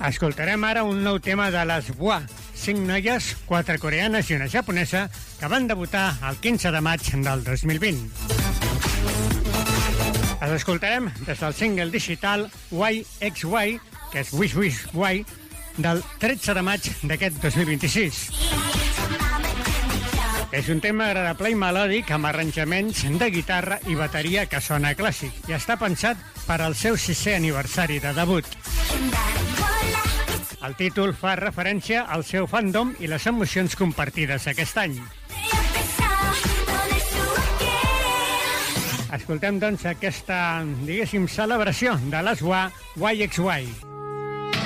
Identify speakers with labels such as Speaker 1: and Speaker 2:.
Speaker 1: Escoltarem ara un nou tema de les BoA, 5 noies, 4 coreanes i una japonesa, que van debutar el 15 de maig del 2020. Les escoltarem des del single digital YXY, que és Wish Wish Y, del 13 de maig d'aquest 2026. És un tema agradable i melòdic amb arranjaments de guitarra i bateria que sona clàssic i està pensat per al seu 6è aniversari de debut. El títol fa referència al seu fandom i les emocions compartides aquest any. Escoltem, doncs, aquesta, diguéssim, celebració de les BoA YXY.